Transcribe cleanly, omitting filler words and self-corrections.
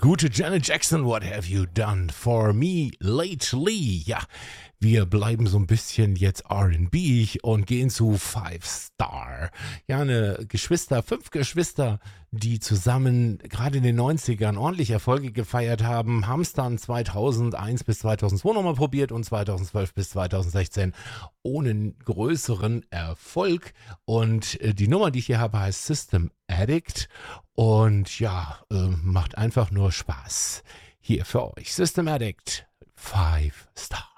gute Janet Jackson, what have you done for me lately? Ja, wir bleiben so ein bisschen jetzt R&B und gehen zu Five Star. Ja, fünf Geschwister, die zusammen gerade in den 90ern ordentlich Erfolge gefeiert haben, haben es dann 2001 bis 2002 nochmal probiert und 2012 bis 2016 ohne größeren Erfolg. Und die Nummer, die ich hier habe, heißt System Addict und ja, macht einfach nur Spaß. Hier für euch System Addict, Five Star.